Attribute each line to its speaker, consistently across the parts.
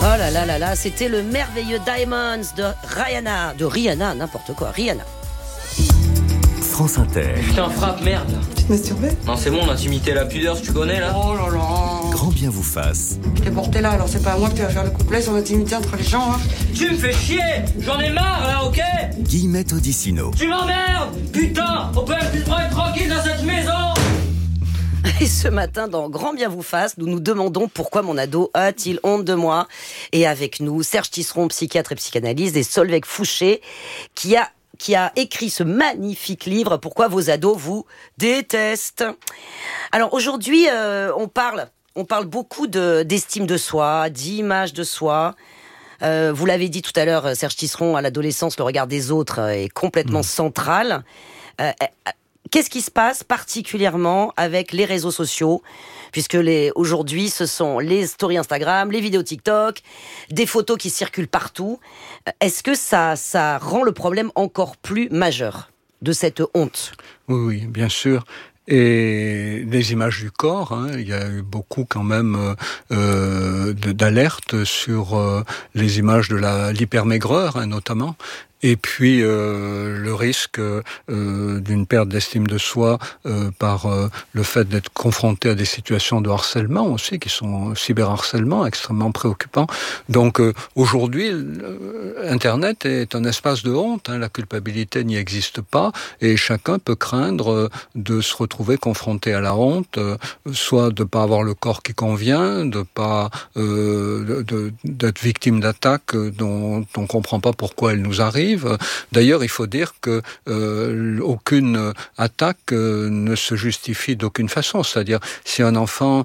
Speaker 1: Oh là là là là, c'était le merveilleux Diamonds de Rihanna, n'importe quoi, Rihanna.
Speaker 2: France Inter.
Speaker 3: Putain, frappe, merde.
Speaker 4: Tu te masturbais?
Speaker 3: Non, c'est bon, l'intimité, la pudeur, tu connais là.
Speaker 4: Oh là là.
Speaker 2: Grand bien vous fasse.
Speaker 4: Je t'ai porté là, alors c'est pas à moi que tu vas faire le couplet sur l'intimité entre les gens, hein.
Speaker 3: Tu me fais chier. J'en ai marre là, ok?
Speaker 2: Guillemette Odissino.
Speaker 3: Tu m'emmerdes. Putain, on peut même plus être tranquille dans cette maison.
Speaker 1: Et ce matin, dans Grand bien vous fasse, nous nous demandons pourquoi mon ado a-t-il honte de moi. Et avec nous, Serge Tisseron, psychiatre et psychanalyste, et Solveig Fouché, qui a écrit ce magnifique livre « Pourquoi vos ados vous détestent ». Alors aujourd'hui, on parle beaucoup d'estime de soi, d'image de soi. Vous l'avez dit tout à l'heure, Serge Tisseron, à l'adolescence, le regard des autres est complètement central. Qu'est-ce qui se passe particulièrement avec les réseaux sociaux ? Puisque aujourd'hui, ce sont les stories Instagram, les vidéos TikTok, des photos qui circulent partout. Est-ce que ça rend le problème encore plus majeur de cette honte ?
Speaker 5: Oui, bien sûr. Et des images du corps, hein, il y a eu beaucoup quand même d'alertes sur les images de l'hypermaigreur, hein, notamment. Et puis le risque d'une perte d'estime de soi par le fait d'être confronté à des situations de harcèlement aussi, qui sont cyberharcèlement extrêmement préoccupants. Donc aujourd'hui, Internet est un espace de honte, hein, la culpabilité n'y existe pas, et chacun peut craindre de se retrouver confronté à la honte, soit de pas avoir le corps qui convient, de pas d'être victime d'attaques dont on comprend pas pourquoi elles nous arrivent. D'ailleurs, il faut dire que aucune attaque ne se justifie d'aucune façon. C'est-à-dire, si un enfant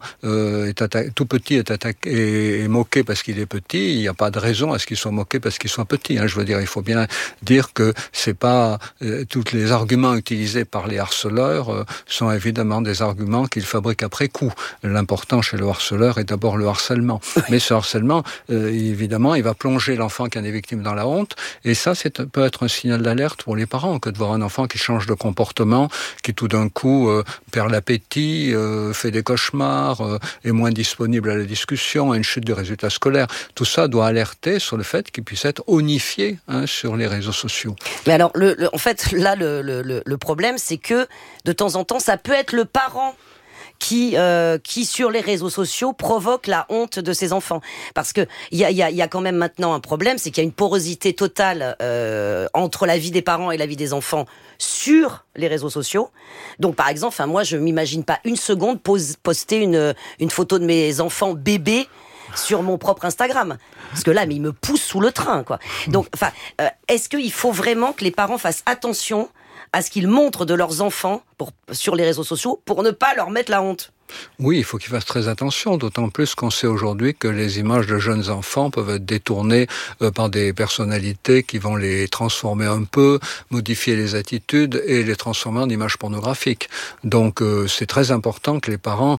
Speaker 5: tout petit est attaqué et moqué parce qu'il est petit, il n'y a pas de raison à ce qu'il soit moqué parce qu'il soit petit. Hein. Je veux dire, il faut bien dire que c'est pas tous les arguments utilisés par les harceleurs sont évidemment des arguments qu'ils fabriquent après coup. L'important chez le harceleur est d'abord le harcèlement. Mais ce harcèlement, évidemment, il va plonger l'enfant qui en est victime dans la honte. Et ça, peut être un signal d'alerte pour les parents, que de voir un enfant qui change de comportement, qui tout d'un coup perd l'appétit, fait des cauchemars, est moins disponible à la discussion, a une chute de résultats scolaires. Tout ça doit alerter sur le fait qu'il puisse être honifié, hein, sur les réseaux sociaux.
Speaker 1: Mais alors, en fait, là, le problème, c'est que de temps en temps, ça peut être le parent qui sur les réseaux sociaux provoque la honte de ses enfants, parce que il y a quand même maintenant un problème, c'est qu'il y a une porosité totale entre la vie des parents et la vie des enfants sur les réseaux sociaux. Donc par exemple, moi je m'imagine pas une seconde poster une photo de mes enfants bébés sur mon propre Instagram, parce que là, mais ils me poussent sous le train, quoi. Donc, est-ce qu'il faut vraiment que les parents fassent attention à ce qu'ils montrent de leurs enfants sur les réseaux sociaux pour ne pas leur mettre la honte?
Speaker 5: Oui, il faut qu'ils fassent très attention, d'autant plus qu'on sait aujourd'hui que les images de jeunes enfants peuvent être détournées par des personnalités qui vont les transformer un peu, modifier les attitudes et les transformer en images pornographiques. Donc c'est très important que les parents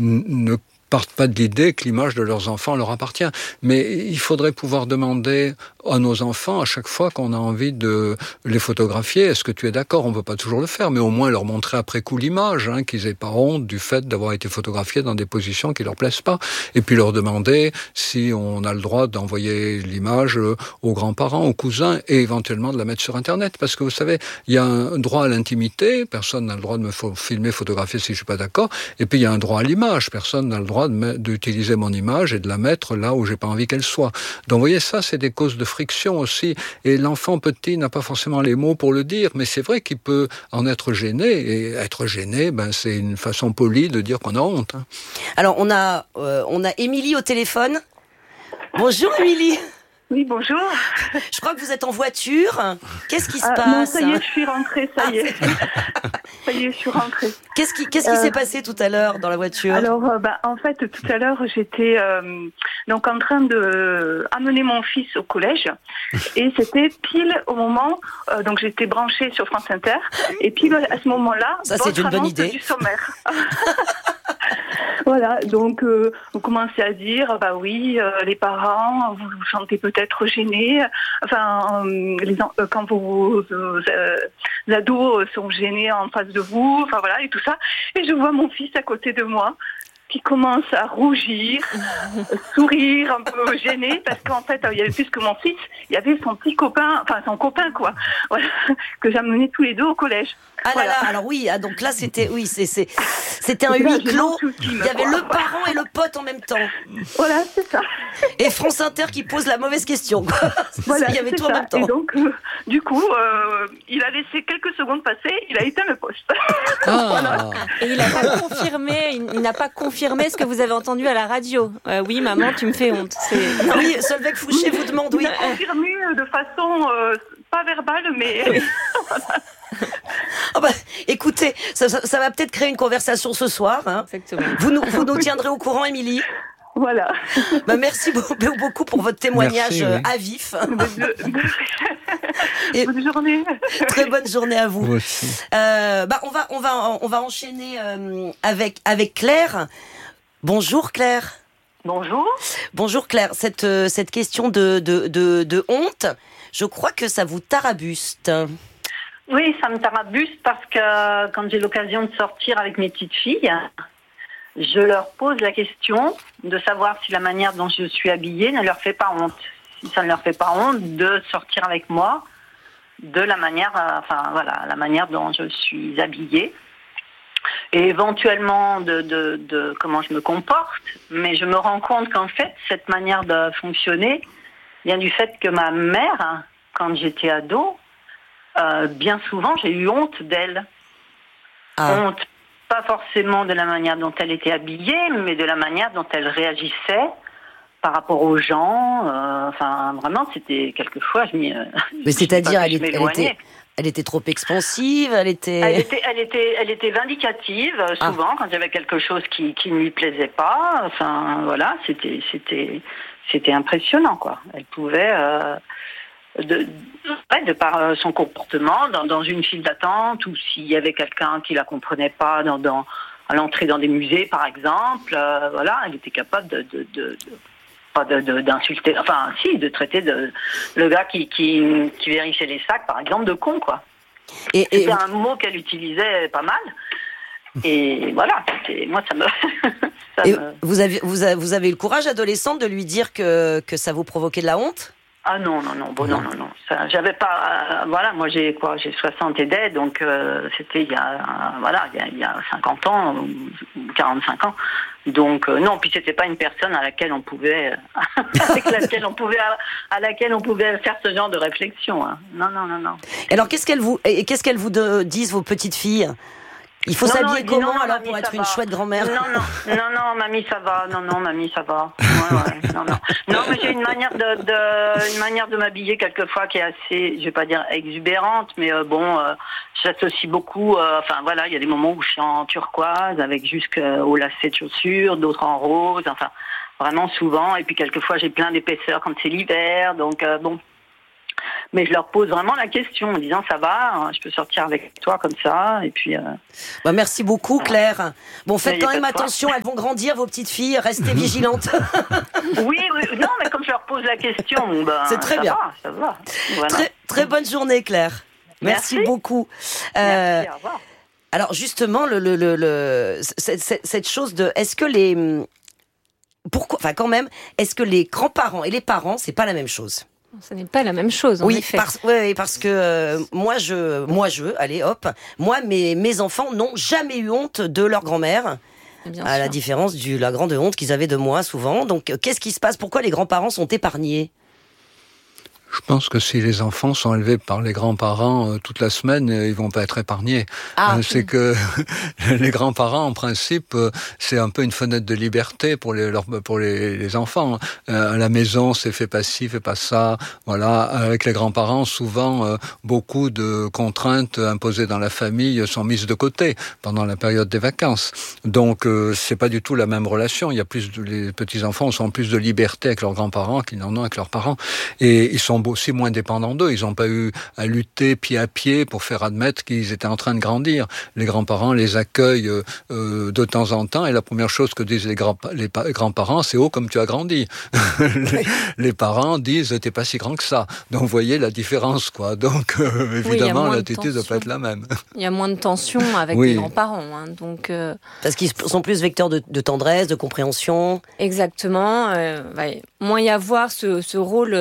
Speaker 5: ne partent pas de l'idée que l'image de leurs enfants leur appartient. Mais il faudrait pouvoir demander à nos enfants, à chaque fois qu'on a envie de les photographier, est-ce que tu es d'accord? On ne peut pas toujours le faire, mais au moins leur montrer après coup l'image, hein, qu'ils n'aient pas honte du fait d'avoir été photographiés dans des positions qui leur plaisent pas. Et puis leur demander si on a le droit d'envoyer l'image aux grands-parents, aux cousins, et éventuellement de la mettre sur Internet. Parce que vous savez, il y a un droit à l'intimité, personne n'a le droit de me filmer, photographier si je suis pas d'accord. Et puis il y a un droit à l'image, personne n'a le droit d'utiliser mon image et de la mettre là où j'ai pas envie qu'elle soit. Donc vous voyez, ça c'est des causes de friction aussi, et l'enfant petit n'a pas forcément les mots pour le dire, mais c'est vrai qu'il peut en être gêné, et être gêné, c'est une façon polie de dire qu'on a honte, hein.
Speaker 1: Alors on a Émilie au téléphone. Bonjour Émilie.
Speaker 6: Oui, bonjour.
Speaker 1: Je crois que vous êtes en voiture. Qu'est-ce qui se passe?
Speaker 6: Non, ça y est, je suis rentrée, ça y est. Ça y est, je suis rentrée.
Speaker 1: Qu'est-ce qui s'est passé tout à l'heure dans la voiture?
Speaker 6: Alors, en fait, tout à l'heure, j'étais donc en train de amener mon fils au collège, et c'était pile au moment, donc j'étais branchée sur France Inter, et pile à ce moment-là,
Speaker 1: ça c'est une bonne idée.
Speaker 6: Du sommaire. Voilà, donc vous commencez à dire, oui, les parents, vous vous sentez peut-être gênés, quand vos ados sont gênés en face de vous, et tout ça. Et je vois mon fils à côté de moi, qui commence à rougir, sourire, un peu gêné, parce qu'en fait, il y avait plus que mon fils, il y avait son petit copain, enfin son copain quoi, voilà, que j'amenais tous les deux au collège.
Speaker 1: Ah
Speaker 6: voilà.
Speaker 1: là là, alors oui, donc là c'était c'était un huis clos. Il y avait le parent et le pote en même temps.
Speaker 6: Voilà, c'est ça.
Speaker 1: Et France Inter qui pose la mauvaise question.
Speaker 6: Voilà,
Speaker 1: il y avait tout en même temps.
Speaker 6: Et donc, du coup, il a laissé quelques secondes passer, il a éteint le poste.
Speaker 1: Voilà.
Speaker 7: Et il n'a pas confirmé, il n'a pas confirmé ce que vous avez entendu à la radio. Oui, maman, tu me fais honte.
Speaker 1: Oui, Solveig Fouché vous demande, oui.
Speaker 6: Il a confirmé de façon pas verbale, mais...
Speaker 1: Oh bah, écoutez, ça va peut-être créer une conversation ce soir. Hein.
Speaker 7: Exactement.
Speaker 1: Vous nous tiendrez au courant, Émilie.
Speaker 6: Voilà.
Speaker 1: Bah, merci beaucoup pour votre témoignage à vif.
Speaker 6: Et bonne journée.
Speaker 1: Très bonne journée à vous.
Speaker 5: Moi aussi.
Speaker 1: On va enchaîner avec Claire. Bonjour Claire.
Speaker 6: Bonjour.
Speaker 1: Bonjour Claire. Cette question de honte, je crois que ça vous tarabuste.
Speaker 8: Oui, ça me tarabuste parce que quand j'ai l'occasion de sortir avec mes petites filles, je leur pose la question de savoir si la manière dont je suis habillée ne leur fait pas honte. Si ça ne leur fait pas honte de sortir avec moi de la manière, la manière dont je suis habillée. Et éventuellement de comment je me comporte. Mais je me rends compte qu'en fait, cette manière de fonctionner vient du fait que ma mère, quand j'étais ado, bien souvent, j'ai eu honte d'elle. Honte, pas forcément de la manière dont elle était habillée, mais de la manière dont elle réagissait par rapport aux gens. Vraiment, c'était quelquefois,
Speaker 1: mais c'est-à-dire, elle était trop expansive, elle était
Speaker 8: vindicative, souvent, quand il y avait quelque chose qui ne lui plaisait pas. Enfin, voilà, c'était impressionnant, quoi. Elle pouvait... de par son comportement dans une file d'attente, ou s'il y avait quelqu'un qui la comprenait pas à l'entrée dans des musées par exemple, elle était capable d'insulter, de traiter le gars qui vérifiait les sacs par exemple de con, quoi. C'était un mot qu'elle utilisait pas mal. Et voilà, moi ça me...
Speaker 1: Vous avez eu le courage adolescente de lui dire que ça vous provoquait de la honte?
Speaker 8: Ah non. Ça, j'avais pas. Moi j'ai 60 et des, donc c'était il y a 50 ans ou 45 ans. Donc non, puis c'était pas une personne à laquelle on pouvait à laquelle on pouvait faire ce genre de réflexion. Hein. Non.
Speaker 1: Alors qu'est-ce qu'elles vous disent vos petites filles? Il faut s'habiller comment pour être une chouette grand-mère?
Speaker 8: Non, mamie ça va. Non, mamie ça va. Ouais, non. Non, mais j'ai une manière de m'habiller quelquefois qui est assez, je vais pas dire exubérante, mais j'associe beaucoup. Il y a des moments où je suis en turquoise avec jusqu'au lacet de chaussures, d'autres en rose. Enfin, vraiment souvent. Et puis quelquefois j'ai plein d'épaisseur quand c'est l'hiver. Donc Mais je leur pose vraiment la question en disant ça va, je peux sortir avec toi comme ça, et puis...
Speaker 1: merci beaucoup Claire. Bon, faites quand même attention, elles vont grandir vos petites filles, restez vigilantes.
Speaker 8: Oui, non, mais comme je leur pose la question,
Speaker 1: c'est très bien.
Speaker 8: Ça va. Voilà.
Speaker 1: Très bonne journée Claire. Merci beaucoup.
Speaker 8: Merci, au revoir.
Speaker 1: Alors justement, cette chose de... Est-ce que est-ce que les grands-parents et les parents, c'est pas la même chose?
Speaker 7: Ce n'est pas la même chose, en effet.
Speaker 1: Parce que mes enfants n'ont jamais eu honte de leur grand-mère, la différence de la grande honte qu'ils avaient de moi souvent. Donc, qu'est-ce qui se passe? Pourquoi les grands-parents sont épargnés?
Speaker 5: Je pense que si les enfants sont élevés par les grands-parents toute la semaine, ils vont pas être épargnés. C'est que les grands-parents, en principe, c'est un peu une fenêtre de liberté pour les enfants. À la maison, c'est fais pas ci, fais pas ça. Voilà. Avec les grands-parents, souvent, beaucoup de contraintes imposées dans la famille sont mises de côté pendant la période des vacances. Donc, c'est pas du tout la même relation. Les petits-enfants ont plus de liberté avec leurs grands-parents qu'ils n'en ont avec leurs parents. Et ils sont aussi moins dépendants d'eux. Ils n'ont pas eu à lutter pied à pied pour faire admettre qu'ils étaient en train de grandir. Les grands-parents les accueillent de temps en temps, et la première chose que disent les grands-parents, c'est « Oh, comme tu as grandi !» les parents disent « T'es pas si grand que ça !» Donc, vous voyez la différence, quoi. Donc, évidemment, l'attitude doit pas être la même.
Speaker 7: Il y a moins de tension avec les grands-parents. Hein, donc,
Speaker 1: parce qu'ils sont plus vecteurs de tendresse, de compréhension.
Speaker 7: Exactement. Va moins y avoir ce rôle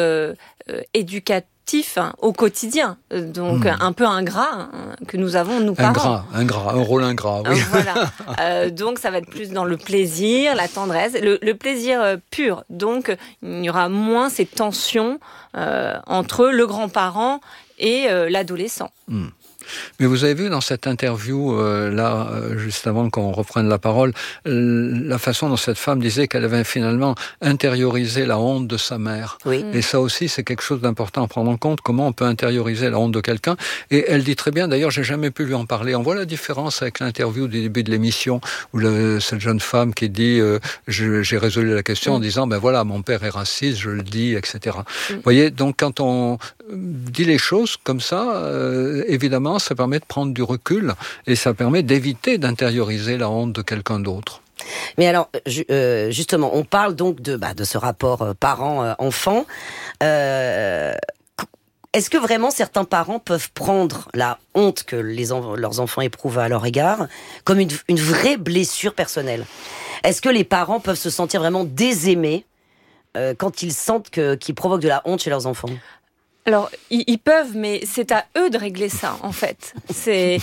Speaker 7: éducatif au quotidien. Donc, un peu ingrat que nous avons, nous, parents.
Speaker 5: Un rôle ingrat, oui.
Speaker 7: Voilà. Donc, ça va être plus dans le plaisir, la tendresse, le plaisir pur. Donc, il y aura moins ces tensions entre le grand-parent et l'adolescent.
Speaker 5: Mais vous avez vu dans cette interview, juste avant qu'on reprenne la parole, la façon dont cette femme disait qu'elle avait finalement intériorisé la honte de sa mère.
Speaker 1: Oui.
Speaker 5: Et ça aussi, c'est quelque chose d'important à prendre en compte, comment on peut intérioriser la honte de quelqu'un. Et elle dit très bien, d'ailleurs, j'ai jamais pu lui en parler. On voit la différence avec l'interview du début de l'émission, où cette jeune femme qui dit, j'ai résolu la question en disant, ben voilà, mon père est raciste, je le dis, etc. Vous voyez, donc quand on dit les choses comme ça, évidemment, ça permet de prendre du recul et ça permet d'éviter d'intérioriser la honte de quelqu'un d'autre.
Speaker 1: Mais alors, justement, on parle donc de ce rapport parent-enfant. Est-ce que vraiment certains parents peuvent prendre la honte que leurs enfants éprouvent à leur égard comme une vraie blessure personnelle ? Est-ce que les parents peuvent se sentir vraiment désaimés quand ils sentent qu'ils provoquent de la honte chez leurs enfants ?
Speaker 7: Alors, ils peuvent, mais c'est à eux de régler ça, en fait. C'est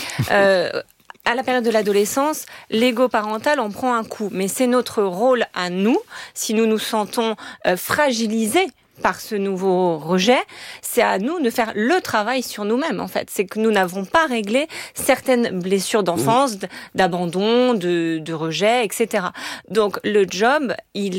Speaker 7: à la période de l'adolescence, l'ego parental en prend un coup. Mais c'est notre rôle à nous, si nous nous sentons fragilisés par ce nouveau rejet, c'est à nous de faire le travail sur nous-mêmes, en fait. C'est que nous n'avons pas réglé certaines blessures d'enfance, d'abandon, de rejet, etc. Donc, le job, il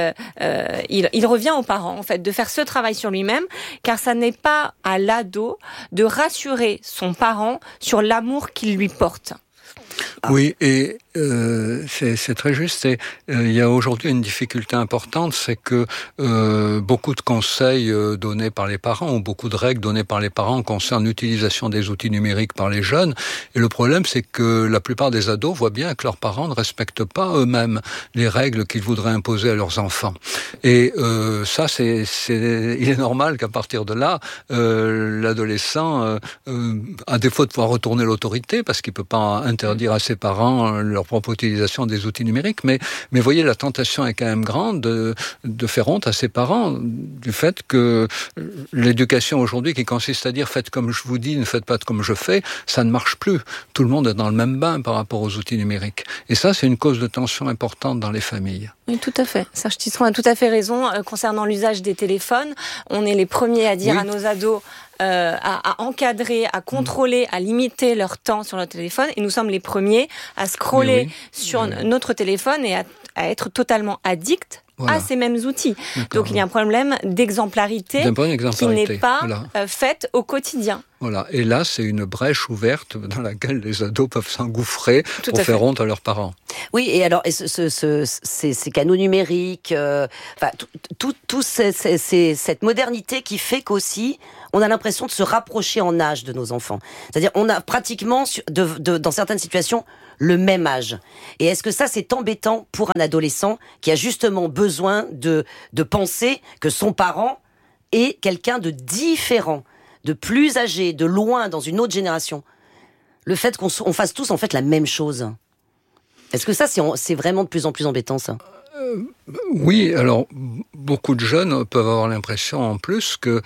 Speaker 7: revient aux parents, en fait, de faire ce travail sur lui-même, car ça n'est pas à l'ado de rassurer son parent sur l'amour qu'il lui porte.
Speaker 5: Oui, et c'est très juste. Et il y a aujourd'hui une difficulté importante, c'est que beaucoup de conseils donnés par les parents ou beaucoup de règles données par les parents concernent l'utilisation des outils numériques par les jeunes. Et le problème, c'est que la plupart des ados voient bien que leurs parents ne respectent pas eux-mêmes les règles qu'ils voudraient imposer à leurs enfants. Et ça, il est normal qu'à partir de là, l'adolescent, à défaut de pouvoir retourner l'autorité, parce qu'il peut pas interdire à ses parents leur propre utilisation des outils numériques, mais voyez, la tentation est quand même grande de faire honte à ses parents du fait que l'éducation aujourd'hui qui consiste à dire faites comme je vous dis, ne faites pas comme je fais, ça ne marche plus. Tout le monde est dans le même bain par rapport aux outils numériques. Et ça, c'est une cause de tension importante dans les familles.
Speaker 7: Oui, tout à fait. Serge Tisseron a tout à fait raison concernant l'usage des téléphones. On est les premiers à dire à nos ados à encadrer, à contrôler, à limiter leur temps sur leur téléphone. Et nous sommes les premiers à scroller sur notre téléphone et à être totalement addicts à ces mêmes outils. Donc il y a un problème d'exemplarité qui n'est pas faite au quotidien.
Speaker 5: Voilà. Et là, c'est une brèche ouverte dans laquelle les ados peuvent s'engouffrer pour faire honte à leurs parents.
Speaker 1: Oui, et alors ces canaux numériques, cette modernité qui fait qu'aussi on a l'impression de se rapprocher en âge de nos enfants. C'est-à-dire on a pratiquement, dans certaines situations, le même âge. Et est-ce que ça, c'est embêtant pour un adolescent qui a justement besoin de penser que son parent est quelqu'un de différent, de plus âgé, de loin, dans une autre génération? Le fait qu'on fasse tous en fait la même chose. Est-ce que ça, c'est vraiment de plus en plus embêtant, ça ?
Speaker 5: Oui, alors beaucoup de jeunes peuvent avoir l'impression en plus que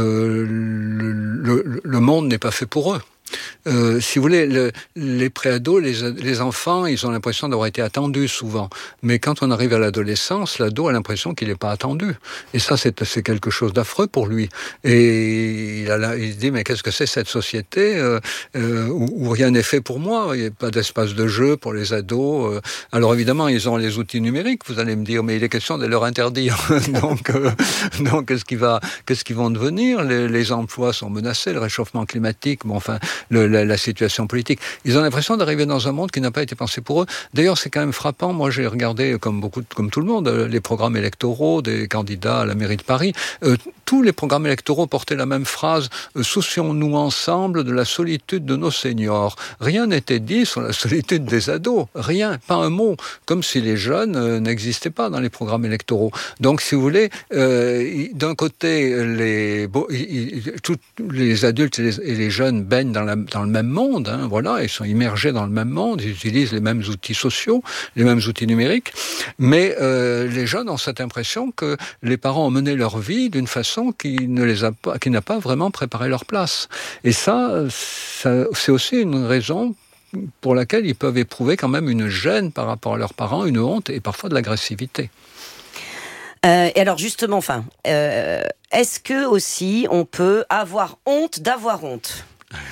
Speaker 5: le monde n'est pas fait pour eux. Si vous voulez, les préados, les enfants, ils ont l'impression d'avoir été attendus souvent. Mais quand on arrive à l'adolescence, l'ado a l'impression qu'il n'est pas attendu. Et ça, c'est quelque chose d'affreux pour lui. Et il se dit, mais qu'est-ce que c'est cette société où rien n'est fait pour moi? Il n'y a pas d'espace de jeu pour les ados. Alors évidemment, ils ont les outils numériques. Vous allez me dire, mais il est question de leur interdire. Donc qu'est-ce qu'ils vont devenir? Les emplois sont menacés, le réchauffement climatique, bon, enfin, la situation politique. Ils ont l'impression d'arriver dans un monde qui n'a pas été pensé pour eux. D'ailleurs, c'est quand même frappant. Moi, j'ai regardé, comme tout le monde, les programmes électoraux des candidats à la mairie de Paris. tous les programmes électoraux portaient la même phrase, soucions-nous ensemble de la solitude de nos seniors. Rien n'était dit sur la solitude des ados, rien, pas un mot, comme si les jeunes n'existaient pas dans les programmes électoraux. Donc, si vous voulez, d'un côté, tous les adultes et les jeunes baignent dans le même monde, hein, voilà, ils sont immergés dans le même monde, ils utilisent les mêmes outils sociaux, les mêmes outils numériques, mais les jeunes ont cette impression que les parents ont mené leur vie d'une façon qui n'a pas vraiment préparé leur place. Et ça, c'est aussi une raison pour laquelle ils peuvent éprouver quand même une gêne par rapport à leurs parents, une honte et parfois de l'agressivité.
Speaker 1: Et alors justement, est-ce que aussi on peut avoir honte d'avoir honte ?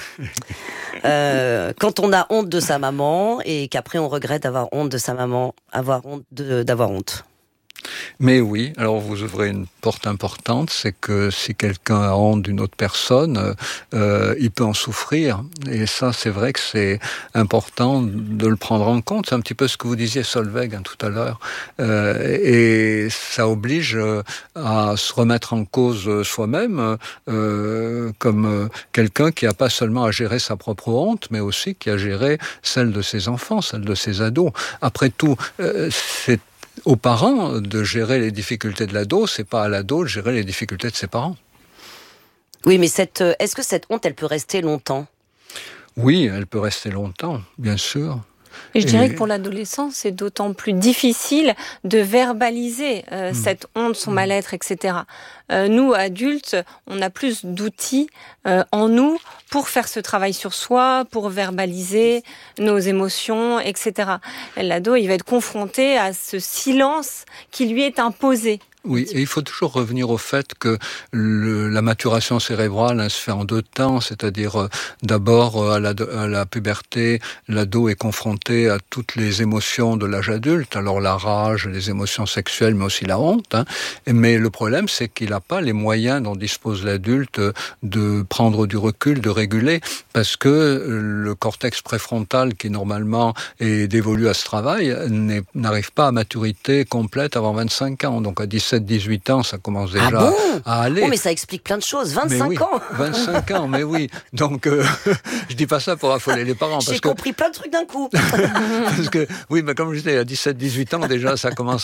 Speaker 1: Quand on a honte de sa maman et qu'après on regrette d'avoir honte de sa maman, avoir honte d'avoir honte.
Speaker 5: Mais oui, alors vous ouvrez une porte importante, c'est que si quelqu'un a honte d'une autre personne, il peut en souffrir. Et ça, c'est vrai que c'est important de le prendre en compte. C'est un petit peu ce que vous disiez, Solveig, tout à l'heure. Et ça oblige à se remettre en cause soi-même comme quelqu'un qui n'a pas seulement à gérer sa propre honte, mais aussi qui a géré celle de ses enfants, celle de ses ados. Après tout, c'est aux parents de gérer les difficultés de l'ado, c'est pas à l'ado de gérer les difficultés de ses parents.
Speaker 1: Oui, mais est-ce que cette honte, elle peut rester longtemps ?
Speaker 5: Oui, elle peut rester longtemps, bien sûr.
Speaker 7: Et je dirais que pour l'adolescent, c'est d'autant plus difficile de verbaliser cette honte, son mal-être, etc. Nous, adultes, on a plus d'outils en nous pour faire ce travail sur soi, pour verbaliser nos émotions, etc. L'ado, il va être confronté à ce silence qui lui est imposé.
Speaker 5: Oui, et il faut toujours revenir au fait que la maturation cérébrale se fait en deux temps, c'est-à-dire d'abord à la puberté, l'ado est confronté à toutes les émotions de l'âge adulte, alors la rage, les émotions sexuelles, mais aussi la honte. Mais le problème, c'est qu'il n'a pas les moyens dont dispose l'adulte de prendre du recul, de réguler, parce que le cortex préfrontal, qui normalement est dévolu à ce travail, n'arrive pas à maturité complète avant 25 ans. Donc à 17-18 ans, ça commence déjà à aller.
Speaker 1: Oh, mais ça explique plein de choses. 25 ans
Speaker 5: 25 ans, mais oui. Donc, je dis pas ça pour affoler les parents.
Speaker 1: J'ai compris plein de trucs d'un coup.
Speaker 5: Parce que, oui, mais comme je disais, à 17-18 ans, déjà,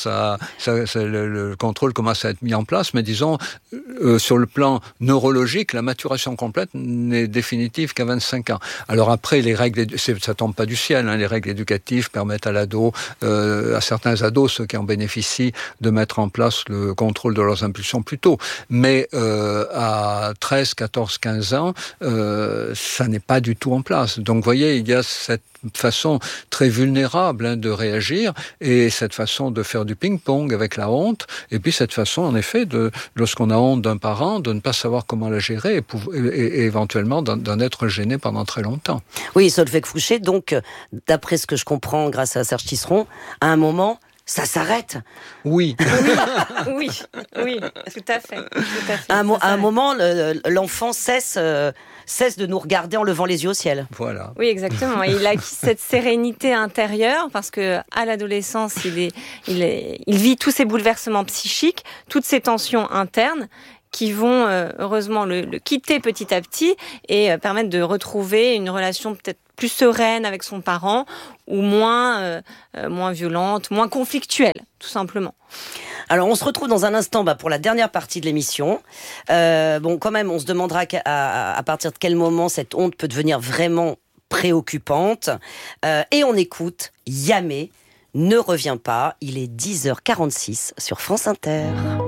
Speaker 5: le contrôle commence à être mis en place. Mais disons, sur le plan neurologique, la maturation complète n'est définitive qu'à 25 ans. Alors après, les règles, ça tombe pas du ciel, les règles éducatives permettent à l'ado, à certains ados, ceux qui en bénéficient, de mettre en place le contrôle de leurs impulsions plus tôt. Mais à 13, 14, 15 ans, ça n'est pas du tout en place. Donc, vous voyez, il y a cette façon très vulnérable de réagir et cette façon de faire du ping-pong avec la honte et puis cette façon, en effet, lorsqu'on a honte d'un parent, de ne pas savoir comment la gérer et éventuellement d'en être gêné pendant très longtemps.
Speaker 1: Oui, Solveig Fouché, donc, d'après ce que je comprends grâce à Serge Tisseron, à un moment, ça s'arrête.
Speaker 5: Oui.
Speaker 7: Oui, tout à fait.
Speaker 1: À un moment, l'enfant cesse de nous regarder en levant les yeux au ciel.
Speaker 5: Voilà.
Speaker 7: Oui, exactement. Il a acquis cette sérénité intérieure parce que à l'adolescence, il vit tous ces bouleversements psychiques, toutes ces tensions internes qui vont heureusement le quitter petit à petit et permettre de retrouver une relation peut-être plus sereine avec son parent ou moins violente, moins conflictuelle, tout simplement.
Speaker 1: Alors, on se retrouve dans un instant pour la dernière partie de l'émission. Quand même, on se demandera à partir de quel moment cette honte peut devenir vraiment préoccupante. Et on écoute Yamé, Ne reviens pas. Il est 10h46 sur France Inter.